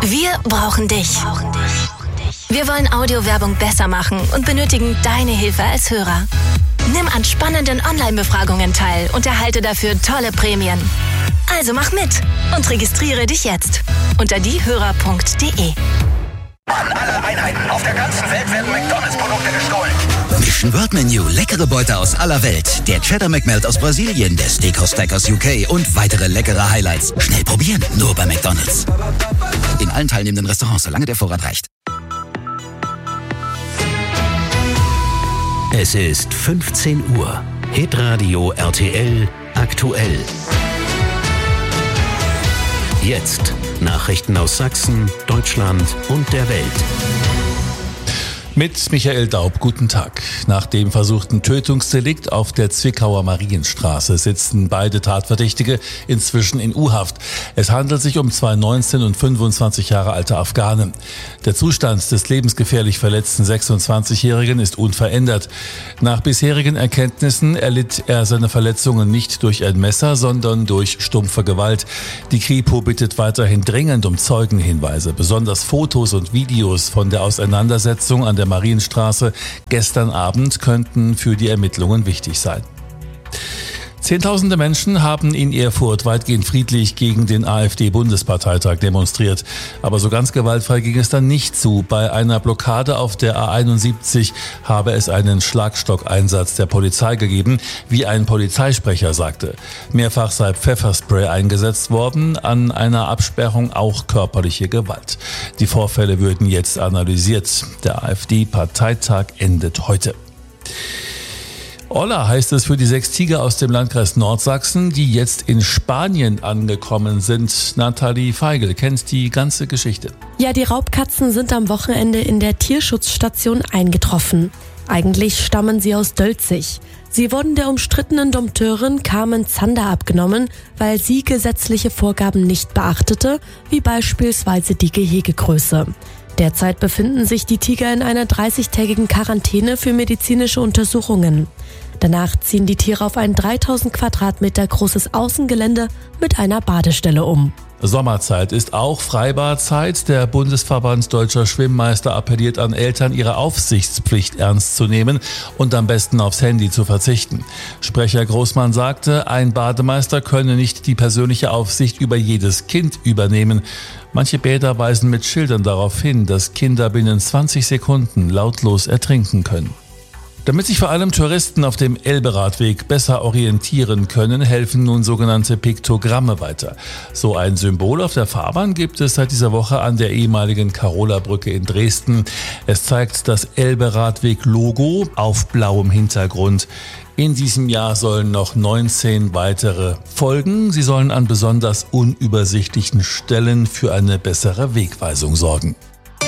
Wir brauchen dich. Wir wollen Audiowerbung besser machen und benötigen deine Hilfe als Hörer. Nimm an spannenden Online-Befragungen teil und erhalte dafür tolle Prämien. Also mach mit und registriere dich jetzt unter diehörer.de. An alle Einheiten auf der ganzen Welt werden McDonalds-Produkte gestohlen. Mission World Menu, leckere Beute aus aller Welt. Der Cheddar McMelt aus Brasilien, der Steakhouse Stack aus UK und weitere leckere Highlights. Schnell probieren, nur bei McDonalds. In allen teilnehmenden Restaurants, solange der Vorrat reicht. Es ist 15 Uhr. Hitradio RTL aktuell. Jetzt Nachrichten aus Sachsen, Deutschland und der Welt. Mit Michael Daub, guten Tag. Nach dem versuchten Tötungsdelikt auf der Zwickauer Marienstraße sitzen beide Tatverdächtige inzwischen in U-Haft. Es handelt sich um zwei 19 und 25 Jahre alte Afghanen. Der Zustand des lebensgefährlich verletzten 26-Jährigen ist unverändert. Nach bisherigen Erkenntnissen erlitt er seine Verletzungen nicht durch ein Messer, sondern durch stumpfe Gewalt. Die Kripo bittet weiterhin dringend um Zeugenhinweise, besonders Fotos und Videos von der Auseinandersetzung an der Marienstraße gestern Abend könnten für die Ermittlungen wichtig sein. Zehntausende Menschen haben in Erfurt weitgehend friedlich gegen den AfD-Bundesparteitag demonstriert. Aber so ganz gewaltfrei ging es dann nicht zu. Bei einer Blockade auf der A71 habe es einen Schlagstockeinsatz der Polizei gegeben, wie ein Polizeisprecher sagte. Mehrfach sei Pfefferspray eingesetzt worden, an einer Absperrung auch körperliche Gewalt. Die Vorfälle würden jetzt analysiert. Der AfD-Parteitag endet heute. Olla heißt es für die 6 Tiger aus dem Landkreis Nordsachsen, die jetzt in Spanien angekommen sind. Nathalie Feigl kennt die ganze Geschichte. Ja, die Raubkatzen sind am Wochenende in der Tierschutzstation eingetroffen. Eigentlich stammen sie aus Dölzig. Sie wurden der umstrittenen Dompteurin Carmen Zander abgenommen, weil sie gesetzliche Vorgaben nicht beachtete, wie beispielsweise die Gehegegröße. Derzeit befinden sich die Tiger in einer 30-tägigen Quarantäne für medizinische Untersuchungen. Danach ziehen die Tiere auf ein 3000 Quadratmeter großes Außengelände mit einer Badestelle um. Sommerzeit ist auch Freibadzeit. Der Bundesverband Deutscher Schwimmmeister appelliert an Eltern, ihre Aufsichtspflicht ernst zu nehmen und am besten aufs Handy zu verzichten. Sprecher Großmann sagte, ein Bademeister könne nicht die persönliche Aufsicht über jedes Kind übernehmen. Manche Bäder weisen mit Schildern darauf hin, dass Kinder binnen 20 Sekunden lautlos ertrinken können. Damit sich vor allem Touristen auf dem Elberadweg besser orientieren können, helfen nun sogenannte Piktogramme weiter. So ein Symbol auf der Fahrbahn gibt es seit dieser Woche an der ehemaligen Karola-Brücke in Dresden. Es zeigt das Elberadweg-Logo auf blauem Hintergrund. In diesem Jahr sollen noch 19 weitere folgen. Sie sollen an besonders unübersichtlichen Stellen für eine bessere Wegweisung sorgen.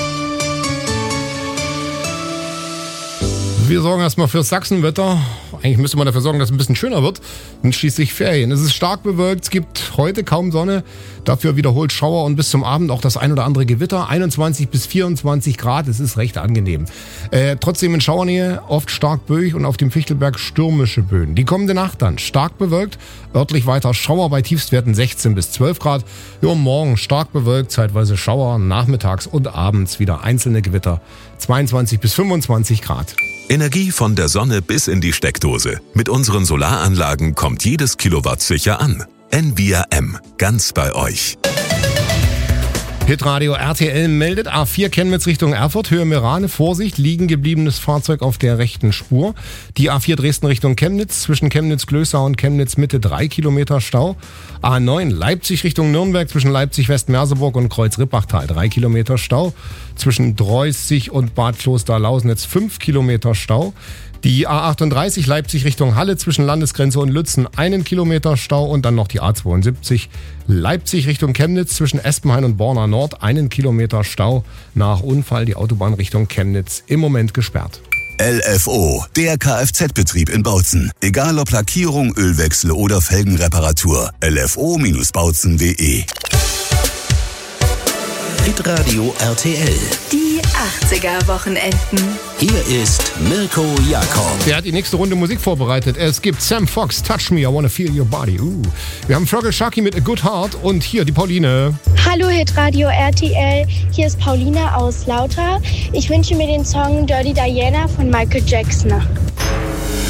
Wir sorgen erstmal fürs Sachsenwetter. Eigentlich müsste man dafür sorgen, dass es ein bisschen schöner wird. Und schließlich Ferien. Es ist stark bewölkt, es gibt heute kaum Sonne. Dafür wiederholt Schauer und bis zum Abend auch das ein oder andere Gewitter. 21 bis 24 Grad, es ist recht angenehm. Trotzdem in Schauernähe oft stark böig und auf dem Fichtelberg stürmische Böen. Die kommende Nacht dann stark bewölkt. Örtlich weiter Schauer bei Tiefstwerten 16 bis 12 Grad. Ja, morgen stark bewölkt, zeitweise Schauer. Nachmittags und abends wieder einzelne Gewitter. 22 bis 25 Grad. Energie von der Sonne bis in die Steckdose. Mit unseren Solaranlagen kommt jedes Kilowatt sicher an. Envia M. Ganz bei euch. Hitradio RTL meldet A4 Chemnitz Richtung Erfurt, Höhe Merane, Vorsicht, liegen gebliebenes Fahrzeug auf der rechten Spur. Die A4 Dresden Richtung Chemnitz, zwischen Chemnitz-Glösau und Chemnitz-Mitte 3 Kilometer Stau. A9 Leipzig Richtung Nürnberg, zwischen Leipzig-West-Merseburg und Kreuz-Rippachtal 3 Kilometer Stau. Zwischen Dreußig und Bad Kloster-Lausnitz 5 Kilometer Stau. Die A38 Leipzig Richtung Halle zwischen Landesgrenze und Lützen 1 Kilometer Stau und dann noch die A72 Leipzig Richtung Chemnitz zwischen Espenhain und Borna Nord 1 Kilometer Stau. Nach Unfall die Autobahn Richtung Chemnitz im Moment gesperrt. LFO, der Kfz-Betrieb in Bautzen. Egal ob Lackierung, Ölwechsel oder Felgenreparatur. LFO-bautzen.de. Hitradio RTL. Die 80er-Wochenenden. Hier ist Mirko Jakob. Der hat die nächste Runde Musik vorbereitet. Es gibt Sam Fox, Touch Me, I Wanna Feel Your Body. Wir haben Froggle Sharky mit A Good Heart und hier die Pauline. Hallo Hitradio RTL, hier ist Pauline aus Lauter. Ich wünsche mir den Song Dirty Diana von Michael Jackson.